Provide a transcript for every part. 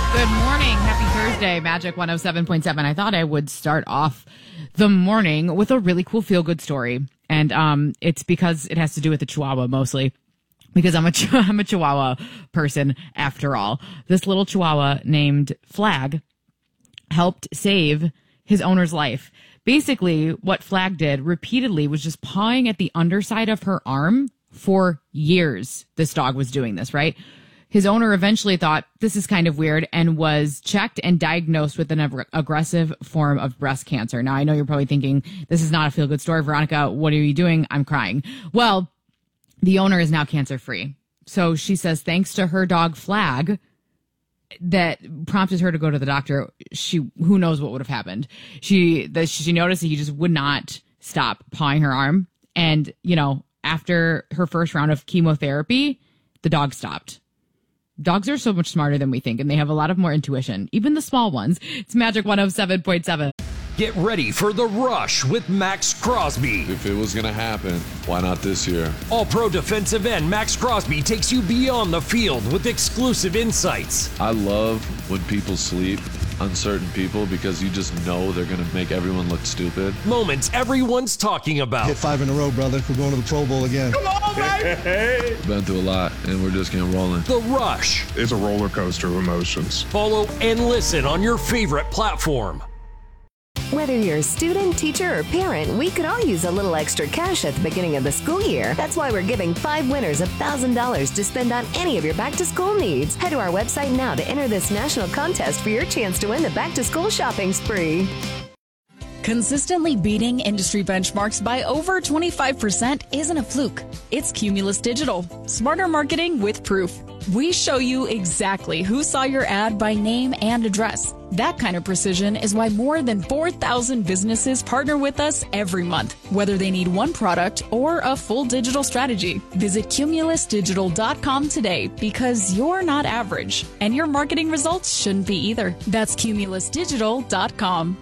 Good morning. Happy Thursday, Magic 107.7. I thought I would start off the morning with a really cool feel-good story. And it's because it has to do with the Chihuahua mostly. Because I'm a Chihuahua person after all. This little Chihuahua named Flag helped save his owner's life. Basically, what Flag did repeatedly was just pawing at the underside of her arm for years. This dog was doing this, right? His owner eventually thought this is kind of weird and was checked and diagnosed with an aggressive form of breast cancer. Now, I know you're probably thinking, this is not a feel-good story. Veronica, what are you doing? I'm crying. Well, the owner is now cancer-free. So she says thanks to her dog Flag that prompted her to go to the doctor, who knows what would have happened. She noticed that he just would not stop pawing her arm. And, after her first round of chemotherapy, the dog stopped. Dogs are so much smarter than we think, and they have a lot of more intuition, even the small ones. It's Magic 107.7. Get ready for The Rush with Max Crosby. If it was going to happen, why not this year? All-pro defensive end Max Crosby takes you beyond the field with exclusive insights. I love when people sleep on certain people because you just know they're going to make everyone look stupid. Moments everyone's talking about. Hit 5 in a row, brother. We're going to the Pro Bowl again. Come on, baby! Been through a lot, and we're just getting rolling. The Rush. It's a roller coaster of emotions. Follow and listen on your favorite platform. Whether you're a student, teacher, or parent, we could all use a little extra cash at the beginning of the school year. That's why we're giving 5 winners $1,000 to spend on any of your back-to-school needs. Head to our website now to enter this national contest for your chance to win the back-to-school shopping spree. Consistently beating industry benchmarks by over 25% isn't a fluke. It's Cumulus Digital. Smarter marketing with proof. We show you exactly who saw your ad by name and address. That kind of precision is why more than 4,000 businesses partner with us every month, whether they need one product or a full digital strategy. Visit cumulusdigital.com today because you're not average, and your marketing results shouldn't be either. That's cumulusdigital.com.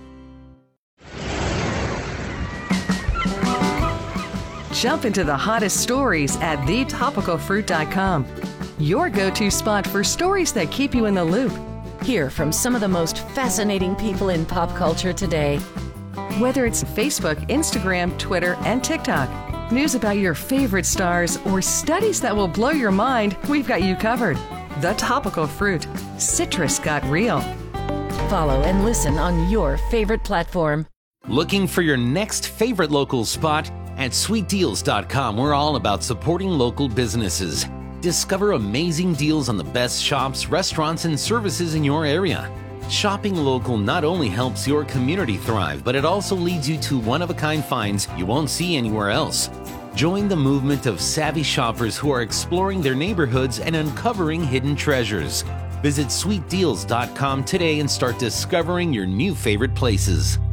Jump into the hottest stories at thetopicalfruit.com. Your go-to spot for stories that keep you in the loop. Hear from some of the most fascinating people in pop culture today. Whether it's Facebook, Instagram, Twitter, and TikTok, news about your favorite stars, or studies that will blow your mind, we've got you covered. The Topical Fruit. Citrus got real. Follow and listen on your favorite platform. Looking for your next favorite local spot? At sweetdeals.com, we're all about supporting local businesses. Discover amazing deals on the best shops, restaurants, and services in your area. Shopping local not only helps your community thrive, but it also leads you to one-of-a-kind finds you won't see anywhere else. Join the movement of savvy shoppers who are exploring their neighborhoods and uncovering hidden treasures. Visit sweetdeals.com today and start discovering your new favorite places.